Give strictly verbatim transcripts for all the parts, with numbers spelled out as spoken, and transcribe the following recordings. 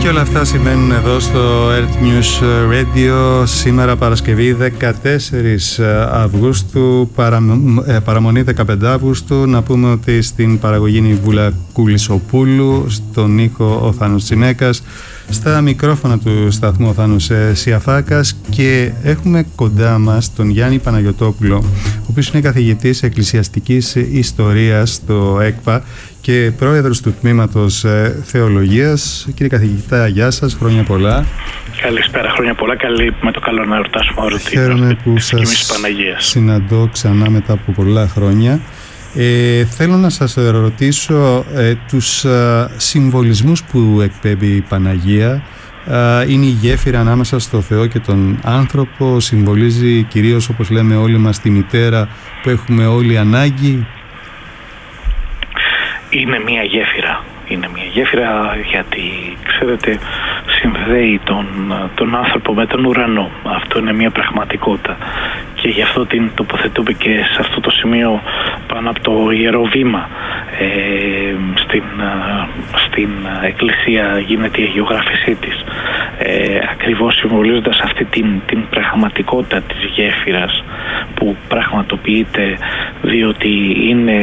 Και όλα αυτά σημαίνουν εδώ στο Earth News Radio σήμερα Παρασκευή δεκατέσσερις Αυγούστου, παραμονή δεκαπέντε Αυγούστου. Να πούμε ότι στην παραγωγή είναι η Βούλα Κουλισοπούλου, στον ήχο ο Θάνος Τσινέκας, στα μικρόφωνα του σταθμού ο Θάνος Σιαφάκας, και έχουμε κοντά μας τον Γιάννη Παναγιωτόπουλο, ο οποίος είναι καθηγητής εκκλησιαστικής ιστορίας στο ΕΚΠΑ και πρόεδρος του τμήματος Θεολογίας. Κύριε καθηγητά, γεια σας, χρόνια πολλά. Καλησπέρα, χρόνια πολλά. Καλή, με το καλό να εορτάσουμε όλη την Χαίρομαι που σας συναντώ ξανά μετά από πολλά χρόνια. Ε, θέλω να σας ρωτήσω ε, τους ε, συμβολισμούς που εκπέμπει η Παναγία. Ε, είναι η γέφυρα ανάμεσα στο Θεό και τον άνθρωπο, συμβολίζει κυρίως, όπως λέμε όλοι μας, τη μητέρα που έχουμε όλοι ανάγκη. Είναι μια γέφυρα. Είναι μια γέφυρα γιατί, ξέρετε, συνδέει τον, τον άνθρωπο με τον ουρανό. Αυτό είναι μια πραγματικότητα. Και γι' αυτό την τοποθετούμε και σε αυτό το σημείο πάνω από το Ιερό Βήμα. Ε, στην, στην Εκκλησία γίνεται η αγιογράφησή της. Ε, ακριβώς συμβολίζοντας αυτή την, την πραγματικότητα της γέφυρας που πραγματοποιείται, διότι είναι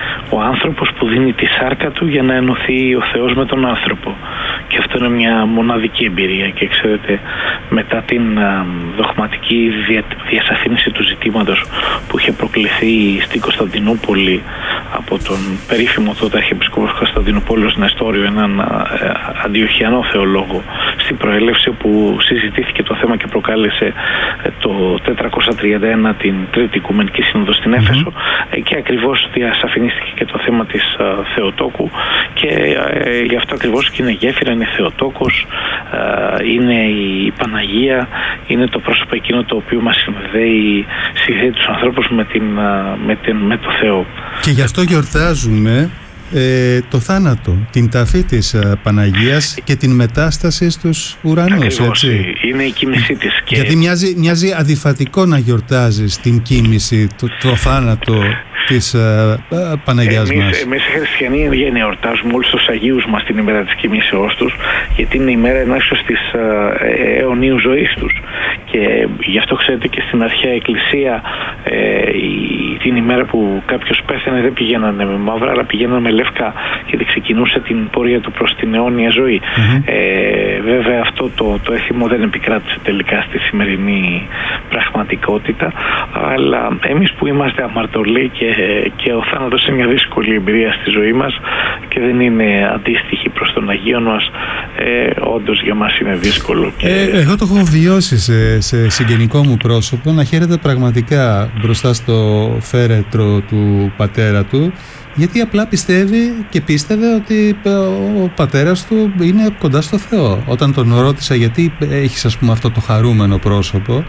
ο άνθρωπος που δίνει τη σάρκα του για να ενωθεί ο Θεός με τον άνθρωπο. Και αυτό είναι μια μοναδική εμπειρία. Και ξέρετε, μετά την α, δογματική δια, διασαφήνιση του ζητήματος που είχε προκληθεί στην Κωνσταντινούπολη από τον περίφημο τότε Αρχιεπισκόπο Κωνσταντινούπολης Νεστόριο, έναν α, αντιοχιανό θεολόγο, στην προέλευση, που συζητήθηκε το θέμα και προκάλεσε το τετρακόσια τριάντα ένα την Τρίτη Οικουμενική Σύνοδο στην Έφεσο, mm-hmm. και ακριβώς διασαφηνίστηκε και το θέμα της α, Θεοτόκου, και ε, γι' αυτό ακριβώς και είναι γέφυρα, είναι Θεοτόκος, α, είναι η Παναγία, είναι το πρόσωπο εκείνο το οποίο μας συνδέει, συνδέει τους ανθρώπους με, την, με, την, με το Θεό. Και γι' αυτό γιορτάζουμε Ε, το θάνατο, την ταφή της uh, Παναγίας και την μετάσταση στους ουρανούς. Ακριβώς, έτσι. Είναι η κοίμησή της. Και... Γιατί μοιάζει, μοιάζει αντιφατικό να γιορτάζεις την κοίμηση, το, το θάνατο της uh, uh, Παναγιάς εμείς, μας. Εμείς οι χριστιανοί γέννη εορτάζουμε όλους τους Αγίους μας την ημέρα της κοιμήσεώς τους, γιατί είναι η μέρα ενάξιος της uh, αιωνίου ζωής τους. Και γι' αυτό, ξέρετε, και στην αρχαία Εκκλησία ε, η, την ημέρα που κάποιος πέθανε δεν πηγαίνανε με μαύρα, αλλά πηγαίνανε με λευκά, γιατί ξεκινούσε την πορεία του προς την αιώνια ζωή. Mm-hmm. Ε, βέβαια αυτό το, το έθιμο δεν επικράτησε τελικά στη σημερινή πραγματικότητα, αλλά εμείς που είμαστε αμαρτωλοί και, και ο θάνατος είναι μια δύσκολη εμπειρία στη ζωή μας και δεν είναι αντίστοιχη προς τον Αγίον μας, ε, όντως για μας είναι δύσκολο. Και... Ε, εγώ το έχω βιώσει σε, σε συγγενικό μου πρόσωπο, να χαίρεται πραγματικά μπροστά στο φέρετρο του πατέρα του, γιατί απλά πιστεύει και πίστευε ότι ο πατέρας του είναι κοντά στο Θεό. Όταν τον ρώτησα γιατί έχεις, ας πούμε, αυτό το χαρούμενο πρόσωπο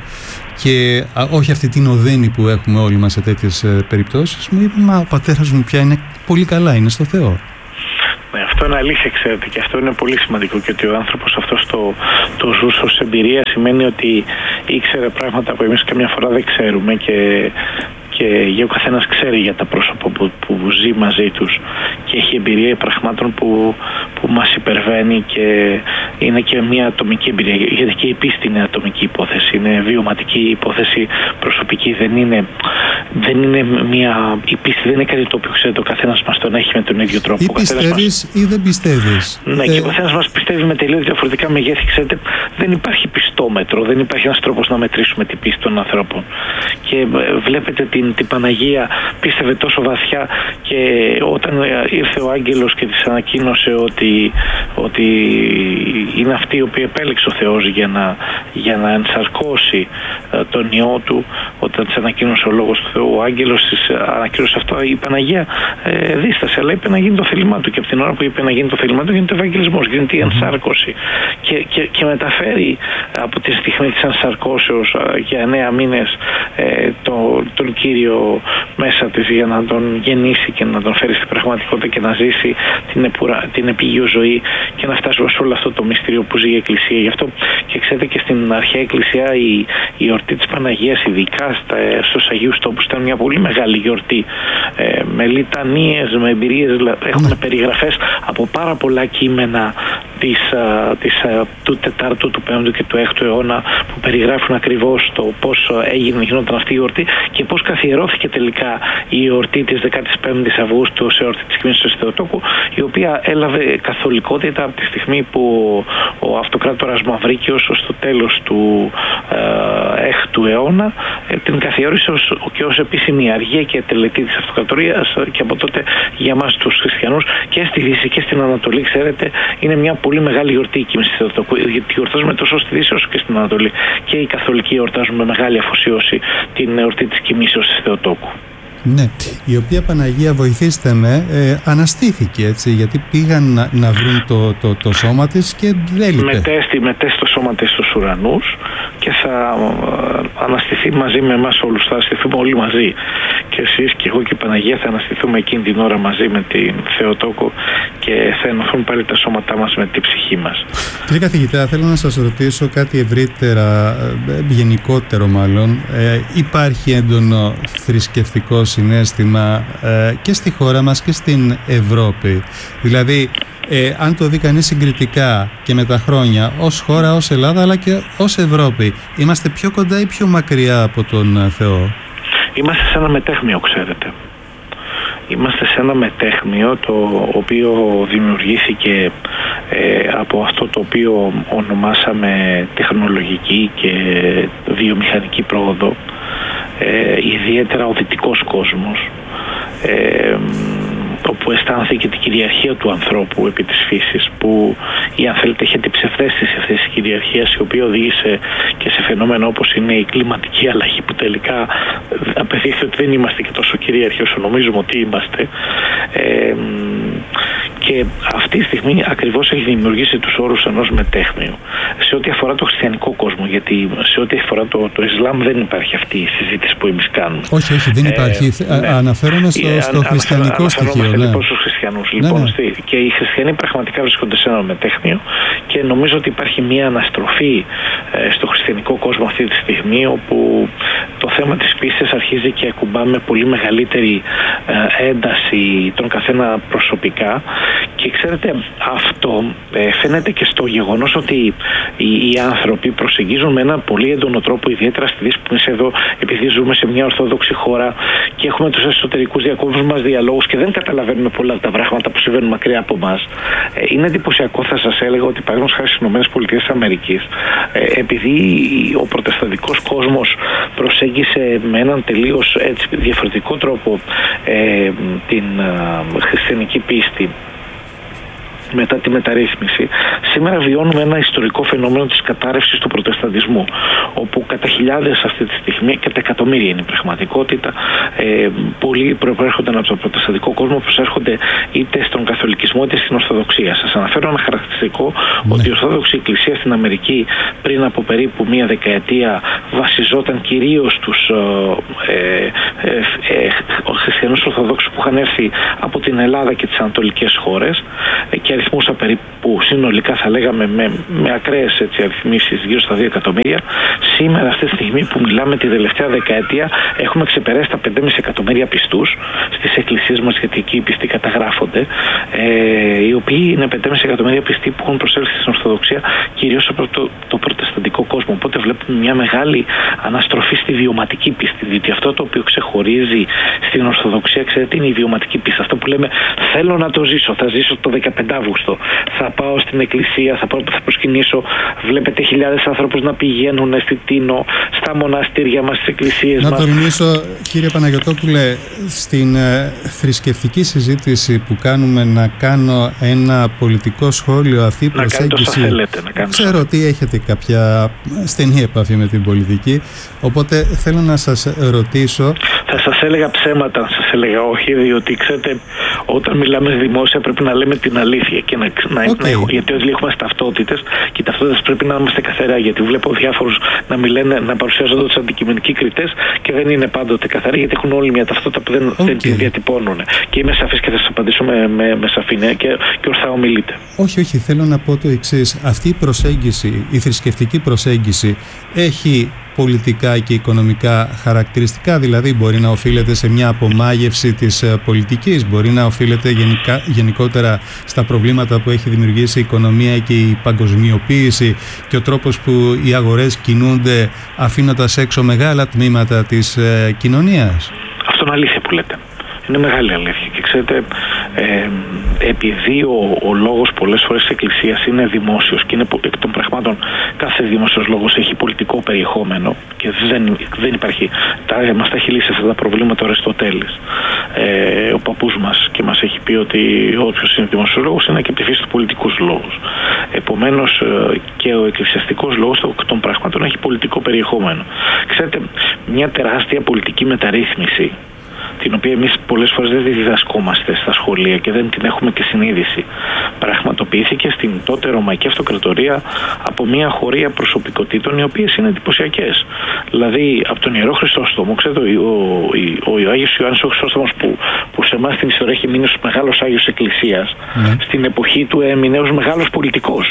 και α, όχι αυτή την οδύνη που έχουμε όλοι μας σε τέτοιες ε, περιπτώσεις, μου είπε, μα ο πατέρας μου πια είναι πολύ καλά, είναι στο Θεό. Ναι, αυτό είναι αλήθεια, ξέρετε, και αυτό είναι πολύ σημαντικό, και ότι ο άνθρωπος αυτός το, το ζούσε ως εμπειρία σημαίνει ότι ήξερε πράγματα που εμείς καμιά φορά δεν ξέρουμε, και και ο καθένας ξέρει για τα πρόσωπα που, που ζει μαζί τους και έχει εμπειρία πραγμάτων που, που μας υπερβαίνει, και είναι και μια ατομική εμπειρία, γιατί και η πίστη είναι ατομική υπόθεση, είναι βιωματική υπόθεση, προσωπική, δεν είναι, δεν είναι μια, η πίστη δεν είναι κάτι το οποίο, ξέρετε, ο καθένας μας τον έχει με τον ίδιο τρόπο. Ή πιστεύεις μας... ή δεν πιστεύεις. Ναι, ε... και ο καθένας μας πιστεύει με τελείως διαφορετικά μεγέθη, ξέρετε, δεν υπάρχει πιστόμετρο, δεν υπάρχει ένας τρόπος να μετρήσουμε την πίστη των ανθρώπων. Και βλέπετε την την Παναγία πίστευε τόσο βαθιά, και όταν ήρθε ο άγγελος και της ανακοίνωσε ότι, ότι είναι αυτή η οποία επέλεξε ο Θεός για να, για να ενσαρκώσει τον Υιό του, όταν της ανακοίνωσε ο Λόγος του Θεού, ο άγγελος της ανακοίνωσε αυτό, η Παναγία ε, δίστασε, αλλά είπε να γίνει το θέλημά του, και από την ώρα που είπε να γίνει το θέλημά του γίνεται ο Ευαγγελισμός, γίνεται η ενσάρκωση, και, και, και μεταφέρει από τη στιγμή της ενσαρκώσεως για εννέα μήνες ε, το, τον Κύριο μέσα της για να τον γεννήσει και να τον φέρει στην πραγματικότητα και να ζήσει την, επουρα, την επίγειο ζωή και να φτάσουμε σε όλο αυτό το μυστήριο που ζει η Εκκλησία. Γι' αυτό και ξέρετε και στην αρχαία Εκκλησία η, η γιορτή της Παναγίας, ειδικά στα, στους Αγίους Τόπους, ήταν μια πολύ μεγάλη γιορτή ε, με λιτανίες, με εμπειρίες, έχουν περιγραφές από πάρα πολλά κείμενα της, της, του τετάρτου, του πέμπτου και του έκτου αιώνα, που περιγράφουν ακριβώς το πώς έγινε, γινόταν αυτή η εορτή και πώς καθιερώθηκε τελικά η εορτή της δεκάτης πέμπτης Αυγούστου σε εορτή της κοιμήσεως της Θεοτόκου, η οποία έλαβε καθολικότητα από τη στιγμή που ο αυτοκράτορας Μαυρίκιος στο τέλος του έκτου αιώνα την καθιέρωσε ως, και ως επίσημη αργία και τελετή της αυτοκρατορίας, και από τότε για μας τους χριστιανούς και στη Δύση και στην Ανατολή, ξέρετε, είναι μια πολύ μεγάλη γιορτή η κοιμήσεως της Θεοτόκου, γιατί γιορτάζουμε τόσο στη Δύση όσο και στην Ανατολή, και οι καθολικοί γιορτάζουν με μεγάλη αφοσίωση την εορτή της κοιμήσεως της Θεοτόκου. Ναι, η οποία Παναγία, βοηθήστε με, ε, αναστήθηκε, έτσι, γιατί πήγαν να, να βρουν το, το, το σώμα της και δεν έλειπε. Μετέστη, μετέστη το σώμα της στους ουρανούς και θα ε, αναστηθεί μαζί με εμάς όλους, θα αναστηθούμε όλοι μαζί. Και εσείς και εγώ και η Παναγία θα αναστηθούμε εκείνη την ώρα μαζί με την Θεοτόκο και θα ενωθούν πάλι τα σώματά μας με την ψυχή μας. Κύριε καθηγητά, θέλω να σας ρωτήσω κάτι ευρύτερα, γενικότερο μάλλον. Ε, υπάρχει έντονο θρησκευτικό συναίσθημα ε, και στη χώρα μας και στην Ευρώπη. Δηλαδή, ε, αν το δει κανείς συγκριτικά και με τα χρόνια, ως χώρα, ως Ελλάδα, αλλά και ως Ευρώπη, είμαστε πιο κοντά ή πιο μακριά από τον Θεό? Είμαστε σε ένα μετέχμιο, ξέρετε. Είμαστε σε ένα μετέχμιο το οποίο δημιουργήθηκε ε, από αυτό το οποίο ονομάσαμε τεχνολογική και βιομηχανική πρόοδο, ε, ιδιαίτερα ο δυτικός κόσμος, ε, όπου αισθάνθηκε την κυριαρχία του ανθρώπου επί της φύσης, που ή αν θέλετε είχε την ψευδαίσθηση αυτής της κυριαρχίας, η οποία οδήγησε και σε φαινόμενα όπως είναι η κλιματική αλλαγή, που τελικά απαιτείται ότι δεν είμαστε και τόσο κυρίαρχοι όσο νομίζουμε ότι είμαστε. Ε, και αυτή τη στιγμή ακριβώς έχει δημιουργήσει τους όρους ενός μετέχμιου σε ό,τι αφορά το χριστιανικό κόσμο, γιατί σε ό,τι αφορά το, το Ισλάμ δεν υπάρχει αυτή η συζήτηση που εμείς κάνουμε. Όχι, όχι, δεν υπάρχει. Ε, ναι. Αναφέρομαι στο, ε, στο χριστιανικό ανα, στοιχείο. Ναι. Λοιπόν στους χριστιανούς. Ναι, λοιπόν, ναι. Και οι χριστιανοί πραγματικά βρίσκονται σε ένα μετέχμιο και νομίζω ότι υπάρχει μια αναστροφή ε, στο χριστιανικό κόσμο αυτή τη στιγμή, όπου το θέμα της πίστης αρχίζει και ακουμπά με πολύ μεγαλύτερη ε, ένταση τον καθένα προσωπικά. Και ξέρετε, αυτό ε, φαίνεται και στο γεγονός ότι οι, οι άνθρωποι προσεγγίζουν με έναν πολύ έντονο τρόπο, ιδιαίτερα στη Δύση, που εμείς εδώ, επειδή ζούμε σε μια ορθόδοξη χώρα και έχουμε τους εσωτερικούς διακόμβους μας διαλόγους και δεν καταλαβαίνουμε πολλά από τα πράγματα που συμβαίνουν μακριά από εμάς. Ε, είναι εντυπωσιακό, θα σας έλεγα, ότι παραδείγματος χάρη στις ΗΠΑ, ε, επειδή ο προτεσταντικός κόσμος προσέγγισε με έναν τελείως έτσι, διαφορετικό τρόπο ε, την ε, χριστιανική πίστη μετά τη μεταρρύθμιση, σήμερα βιώνουμε ένα ιστορικό φαινόμενο της κατάρρευσης του προτεσταντισμού, όπου κατά χιλιάδες αυτή τη στιγμή, κατά εκατομμύρια είναι η πραγματικότητα, ε, πολλοί προέρχονται από τον προτεσταντικό κόσμο, προσέρχονται είτε στον καθολικισμό είτε στην Ορθοδοξία. Σας αναφέρω ένα χαρακτηριστικό, ναι. ότι η Ορθόδοξη Εκκλησία στην Αμερική πριν από περίπου μία δεκαετία βασιζόταν κυρίως στους ε, ε, ε, ε, χριστιανούς Ορθοδόξους που είχαν έρθει από την Ελλάδα και τις ανατολικές χώρες, ε, και αριθμούσα περίπου συνολικά, θα λέγαμε, με, με ακραίες έτσι, αριθμίσεις γύρω στα δύο εκατομμύρια. Σήμερα, αυτή τη στιγμή που μιλάμε, τη τελευταία δεκαετία, έχουμε ξεπεράσει τα πέντε κόμμα πέντε εκατομμύρια πιστούς στις εκκλησίες μας, γιατί εκεί οι πιστοί καταγράφονται, ε, οι οποίοι είναι πέντε κόμμα πέντε εκατομμύρια πιστοί που έχουν προσέλθει στην Ορθοδοξία, κυρίως από το, το προτεσταντικό κόσμο. Οπότε βλέπουμε μια μεγάλη αναστροφή στη βιωματική πίστη, διότι αυτό το οποίο ξεχωρίζει στην Ορθοδοξία, ξέρετε, είναι η βιωματική πίστη. Αυτό που λέμε, θέλω να το ζήσω, θα ζήσω το δεκαπέντε Αύγουστο, θα πάω στην εκκλησία, θα, πάω, θα προσκυνήσω. Βλέπετε χιλιάδες ανθρώπους να πηγαίνουν στη Τίνο, στα μοναστήρια μας, στις εκκλησίες να μας. Να τολμήσω, κύριε Παναγιωτόπουλε, στην ε, θρησκευτική συζήτηση που κάνουμε, να κάνω ένα πολιτικό σχόλιο. Αυτή η προσέγγιση. Να θέλετε, να κάνετε. Ξέρω ότι έχετε κάποια στενή επαφή με την πολιτική, οπότε θέλω να σας ρωτήσω. Θα σας έλεγα ψέματα, να σας έλεγα όχι, διότι ξέρετε, όταν μιλάμε δημόσια πρέπει να λέμε την αλήθεια και να, να, okay. να, γιατί όλοι έχουμε ταυτότητες και οι ταυτότητες πρέπει να είμαστε καθαρά, γιατί βλέπω διάφορους να μιλάνε, να παρουσιάζονται ως αντικειμενικοί κριτές και δεν είναι πάντοτε καθαροί, γιατί έχουν όλοι μια ταυτότητα που δεν, okay. δεν την διατυπώνουν. Και είμαι σαφής και θα σας απαντήσω με, με, με σαφήνεια και, και ορθά ομιλείτε. Όχι, όχι, θέλω να πω το εξής. Αυτή η προσέγγιση, η θρησκευτική προσέγγιση έχει πολιτικά και οικονομικά χαρακτηριστικά, δηλαδή μπορεί να οφείλεται σε μια απομάγευση της πολιτικής, μπορεί να οφείλεται γενικά, γενικότερα στα προβλήματα που έχει δημιουργήσει η οικονομία και η παγκοσμιοποίηση και ο τρόπος που οι αγορές κινούνται αφήνοντας έξω μεγάλα τμήματα της ε, κοινωνίας. Αυτό είναι αλήθεια που λέτε. Είναι μεγάλη αλήθεια και ξέρετε, ε, επειδή ο, ο λόγος πολλές φορές της Εκκλησίας είναι δημόσιος και είναι εκ των πραγμάτων κάθε δημόσιος λόγος έχει πολιτικό περιεχόμενο και δεν, δεν υπάρχει, τα, μας τα έχει λύσει αυτά τα προβλήματα ο Αριστοτέλης, ε, ο παππούς μας, και μας έχει πει ότι όποιος είναι δημόσιος λόγος είναι και επιφύσης του πολιτικούς λόγους. Επομένως ε, και ο εκκλησιαστικός λόγος εκ των πραγμάτων έχει πολιτικό περιεχόμενο. Ξέρετε, μια τεράστια πολιτική μεταρρύθμιση, την οποία εμείς πολλές φορές δεν τη διδασκόμαστε στα σχολεία και δεν την έχουμε και συνείδηση, πραγματοποιήθηκε στην τότε Ρωμαϊκή Αυτοκρατορία από μια χωρία προσωπικότητων οι οποίες είναι εντυπωσιακές. Δηλαδή από τον Ιερό Χρυσόστομο, ξέρετε, ο, ο, ο, ο Άγιος Ιωάννης ο Χρυσόστομος που, που σε εμάς στην ιστορία έχει μείνει ως μεγάλος Άγιος Εκκλησίας, mm. στην εποχή του έμεινε ως μεγάλος πολιτικός.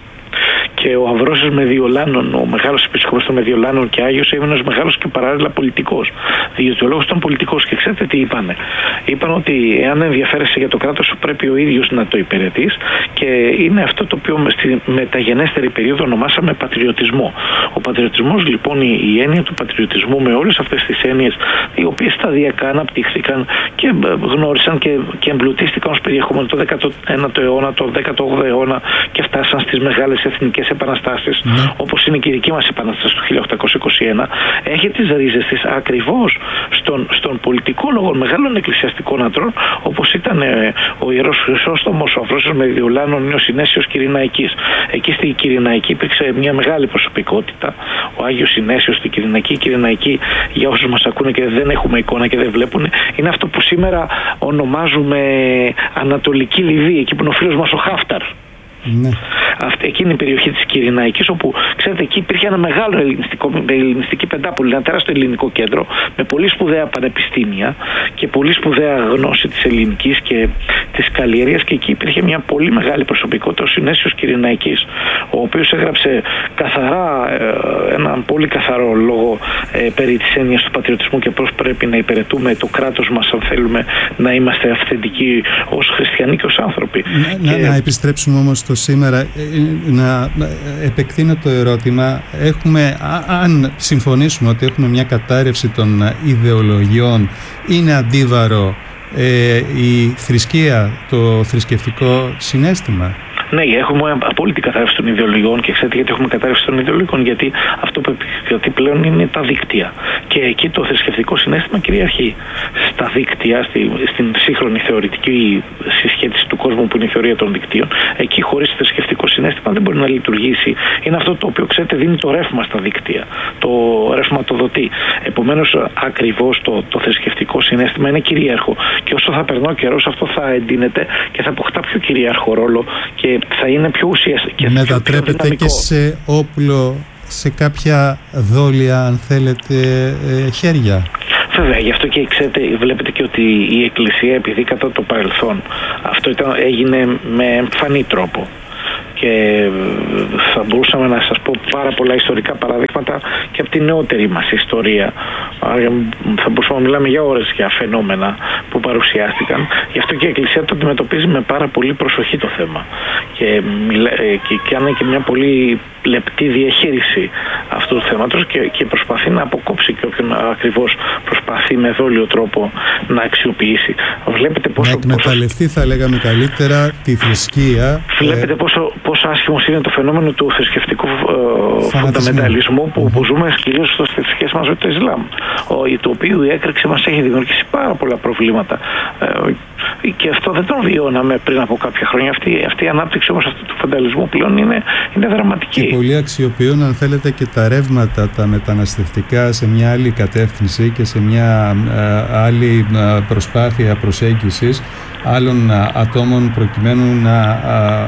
Και ο Αμβρόσιος Μεδιολάνων, ο μεγάλος επίσκοπος των Μεδιολάνων και Άγιος, έμεινε ως μεγάλος και παράλληλα πολιτικός. Διότι ο λόγος ήταν πολιτικός. Και ξέρετε τι είπανε? Είπαν ότι εάν ενδιαφέρεσαι για το κράτος σου πρέπει ο ίδιος να το υπηρετείς, και είναι αυτό το οποίο στη μεταγενέστερη περίοδο ονομάσαμε πατριωτισμό. Ο πατριωτισμός λοιπόν, η, η έννοια του πατριωτισμού με όλες αυτές τις έννοιες, οι οποίες σταδιακά αναπτύχθηκαν και γνώρισαν και, και εμπλουτίστηκαν ως περιεχόμενο το δέκατο ένατο αιώνα, το δέκατο όγδοο αιώνα και φτάσαν στις μεγάλες εθνικές επαναστάσεις, mm. όπως είναι και η δική μας επανάσταση του χίλια οκτακόσια είκοσι ένα, έχει τις ρίζες της ακριβώς στον, στον πολιτικό λόγο μεγάλων εκκλησιαστικών αντρών, όπως ήταν ε, ο Ιερός Χρυσόστομος, ο Αμβρόσιος Μεδιολάνων ή ο Συνέσιος Κυρηναϊκής. Εκεί στη Κυρηναϊκή υπήρξε μια μεγάλη προσωπικότητα, ο Άγιος Συνέσιος στη Κυρηναϊκή. Η Κυρηναϊκή, για όσους μας ακούνε και δεν έχουμε εικόνα και δεν βλέπουν, είναι αυτό που σήμερα ονομάζουμε Ανατολική Λιβύη, εκεί που είναι ο φίλος μας ο Χάφταρ. Ναι. Αυτή, εκείνη η περιοχή της Κυρηναϊκής, όπου ξέρετε εκεί υπήρχε ένα μεγάλο ελληνιστικό, ελληνιστική πεντάπολη, ένα τεράστιο ελληνικό κέντρο με πολύ σπουδαία πανεπιστήμια και πολύ σπουδαία γνώση της ελληνικής και της καλλιέργειας, και εκεί υπήρχε μια πολύ μεγάλη προσωπικότητα, ο Συνέσιος Κυρηναϊκής, ο οποίος έγραψε καθαρά ε, έναν πολύ καθαρό λόγο ε, περί της έννοιας του πατριωτισμού και πώς πρέπει να υπηρετούμε το κράτος μας αν θέλουμε να είμαστε αυθεντικοί ως χριστιανοί και ως άνθρωποι. Να, και... να επιστρέψουμε όμως στο σήμερα, να επεκτείνω το ερώτημα. Έχουμε, αν συμφωνήσουμε ότι έχουμε μια κατάρρευση των ιδεολογιών, είναι αντίβαρο ε, η θρησκεία, το θρησκευτικό συναίσθημα? Ναι, έχουμε απόλυτη κατάρρευση των ιδεολογιών, και ξέρετε γιατί έχουμε κατάρρευση των ιδεολογιών? Γιατί αυτό που επικρατεί πλέον είναι τα δίκτυα. Και εκεί το θρησκευτικό συναίσθημα κυριαρχεί. Στα δίκτυα, στη, στην σύγχρονη θεωρητική συσχέτιση του κόσμου που είναι η θεωρία των δικτύων, εκεί χωρίς θρησκευτικό συναίσθημα δεν μπορεί να λειτουργήσει. Είναι αυτό το οποίο ξέρετε δίνει το ρεύμα στα δίκτυα, το ρευματοδοτεί. Επομένως, ακριβώς το, το θρησκευτικό συναίσθημα είναι κυρίαρχο. Και όσο θα περνά ο καιρός, αυτό θα εντείνεται και θα αποκτά πιο κυρίαρχο ρόλο και θα είναι πιο ουσιαστικό. Μετατρέπεται και σε όπλο, σε κάποια δόλια, αν θέλετε, ε, χέρια. Βέβαια, γι' αυτό και ξέρετε, βλέπετε και ότι η Εκκλησία, επειδή κατά το παρελθόν αυτό ήταν, έγινε με εμφανή τρόπο, και θα μπορούσαμε να σας πω πάρα πολλά ιστορικά παραδείγματα και από την νεότερη μας ιστορία. Θα μπορούσαμε να μιλάμε για ώρες για φαινόμενα που παρουσιάστηκαν. Γι' αυτό και η Εκκλησία το αντιμετωπίζει με πάρα πολύ προσοχή το θέμα και, μιλά, και κάνει και μια πολύ λεπτή διαχείριση αυτού του θέματος και, και προσπαθεί να αποκόψει και όποιον ακριβώς προσπαθεί με δόλιο τρόπο να αξιοποιήσει. Βλέπετε πόσο, να εκμεταλλευτεί, πόσο... θα λέγαμε καλύτερα, τη θρησκεία. Βλέπετε πόσο, πόσο άσχημος είναι το φαινόμενο του θρησκευτικού ε, φονταμενταλισμού που, που ζούμε κυρίως στις θρησκείες μας με το Ισλάμ, το οποίο η έκρηξη μας έχει δημιουργήσει πάρα πολλά προβλήματα, ε, και αυτό δεν το βιώναμε πριν από κάποια χρόνια. Αυτή, αυτή η ανάπτυξη όμως αυτού του φονταλισμού πλέον είναι, είναι δραματική. Και πολλοί αξιοποιούν, αν θέλετε, και τα ρεύματα τα μεταναστευτικά σε μια άλλη κατεύθυνση και σε μια ε, άλλη ε, προσπάθεια προσέγγισης άλλων ατόμων προκειμένου να α,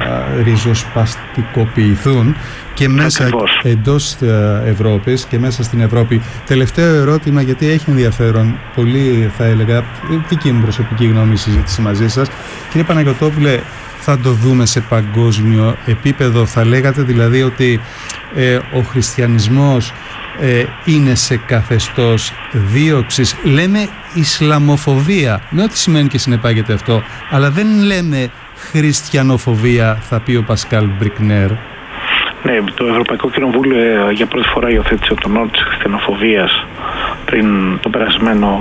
ριζοσπαστικοποιηθούν και μέσα Ακριβώς. εντός Ευρώπης και μέσα στην Ευρώπη. Τελευταίο ερώτημα, γιατί έχει ενδιαφέρον, πολύ θα έλεγα, δική μου προσωπική γνώμη συζήτηση μαζί σας. Κύριε Παναγιωτόπουλε, θα το δούμε σε παγκόσμιο επίπεδο? Θα λέγατε δηλαδή ότι ε, ο χριστιανισμός ε, είναι σε καθεστώς δίωξης? Λέμε Ισλαμοφοβία, με ό,τι σημαίνει και συνεπάγεται αυτό, αλλά δεν λέμε χριστιανοφοβία, θα πει ο Πασκάλ Μπρικνέρ. Ναι, το Ευρωπαϊκό Κοινοβούλιο για πρώτη φορά υιοθέτησε τον όρο της χριστιανοφοβίας πριν το περασμένο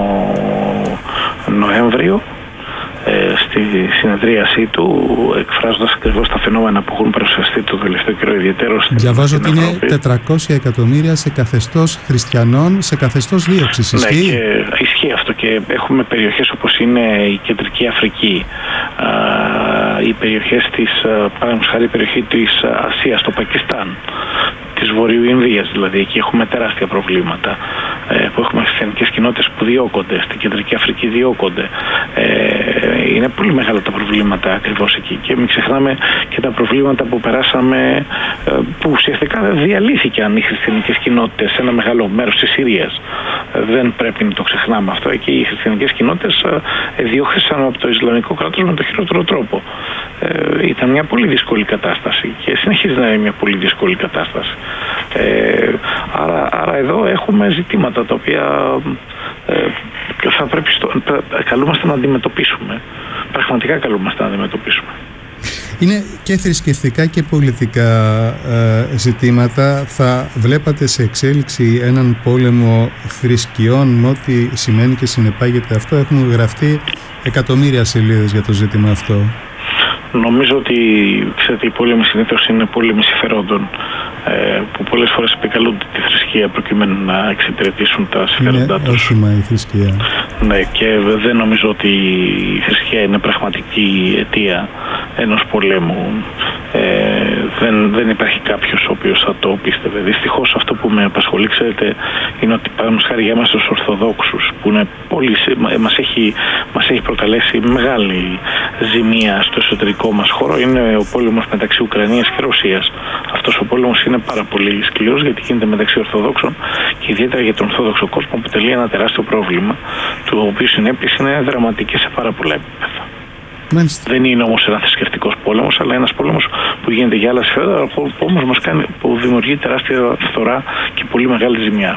Νοέμβριο, στη συνεδρίασή του, εκφράζοντας ακριβώς τα φαινόμενα που έχουν παρουσιαστεί το τελευταίο καιρό, ιδιαίτερο στην Ευρώπη. Διαβάζω ότι είναι τετρακόσια εκατομμύρια σε καθεστώς χριστιανών, σε καθεστώς δίωξης. Ισχύει? Ναι, και ισχύει αυτό, και έχουμε περιοχές όπως είναι η Κεντρική Αφρική, οι περιοχές της, παραδείγματος χάρη, η περιοχή της Ασίας, το Πακιστάν, της Βορείου Ινδίας, δηλαδή εκεί έχουμε τεράστια προβλήματα, που έχουμε χριστιανικές κοινότητες που διώκονται, στην Κεντρική Αφρική διώκονται. Είναι πολύ μεγάλα τα προβλήματα ακριβώς εκεί, και μην ξεχνάμε και τα προβλήματα που περάσαμε, που ουσιαστικά διαλύθηκαν οι χριστιανικές κοινότητες σε ένα μεγάλο μέρος της Συρίας. Δεν πρέπει να το ξεχνάμε αυτό. Εκεί οι χριστιανικές κοινότητες διώχθησαν από το Ισλαμικό κράτος με τον χειρότερο τρόπο. Ήταν μια πολύ δύσκολη κατάσταση και συνεχίζει να είναι μια πολύ δύσκολη κατάσταση. Ε, άρα, άρα εδώ έχουμε ζητήματα τα οποία ε, θα πρέπει στο, καλούμαστε να αντιμετωπίσουμε. Πραγματικά καλούμαστε να αντιμετωπίσουμε. Είναι και θρησκευτικά και πολιτικά ε, ζητήματα. Θα βλέπατε σε εξέλιξη έναν πόλεμο θρησκειών, με ό,τι σημαίνει και συνεπάγεται αυτό? Έχουν γραφτεί εκατομμύρια σελίδες για το ζήτημα αυτό. Νομίζω ότι, ξέρετε, οι πόλεμοι συνήθως είναι πόλεμοι συμφερόντων, ε, που πολλές φορές επικαλούνται τη θρησκεία προκειμένου να εξυπηρετήσουν τα συμφέροντά τους. Είναι όχημα η θρησκεία. Ναι, και δεν νομίζω ότι η θρησκεία είναι πραγματική αιτία ενός πολέμου. Ε, δεν, δεν υπάρχει κάποιος ο οποίος θα το πίστευε. Δυστυχώς αυτό που με απασχολεί, ξέρετε, είναι ότι παραδείγματος χάρη για εμάς τους Ορθοδόξους, που είναι πολύ, μας, έχει, μας έχει προκαλέσει μεγάλη ζημία στο εσωτερικό μας χώρο, είναι ο πόλεμος μεταξύ Ουκρανίας και Ρωσίας. Αυτός ο πόλεμος είναι πάρα πολύ σκληρός, γιατί γίνεται μεταξύ Ορθοδόξων, και ιδιαίτερα για τον Ορθόδοξο κόσμο αποτελεί ένα τεράστιο πρόβλημα, του οποίου συνέπειες είναι δραματικές σε πάρα πολλά επίπεδα. Μάλιστα. Δεν είναι όμως ένας θρησκευτικός πόλεμος, αλλά ένας πόλεμος που γίνεται για άλλα συμφέροντα, που όμως μας κάνει, που δημιουργεί τεράστια φθορά και πολύ μεγάλη ζημιά.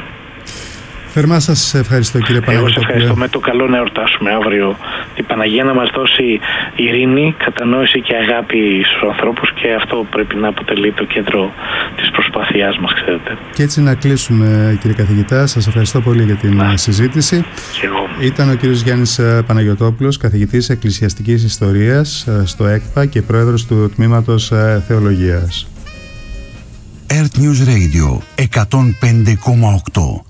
Θερμά σας ευχαριστώ, κύριε Παναγιώτοπουλε. Εγώ σας ευχαριστώ. Με το καλό να εορτάσουμε αύριο την Παναγία, να μας δώσει ειρήνη, κατανόηση και αγάπη στους ανθρώπους, και αυτό πρέπει να αποτελεί το κέντρο της προσπάθειάς μας, ξέρετε. Και έτσι να κλείσουμε, κύριε καθηγητά. Σας ευχαριστώ πολύ για την να. συζήτηση. Και εγώ. Ήταν ο κύριος Γιάννης Παναγιωτόπουλος, καθηγητής Εκκλησιαστικής Ιστορίας στο ΕΚΠΑ και πρόεδρος του Τμήματος Θεολογίας. Earth News Radio εκατόν πέντε κόμμα οκτώ.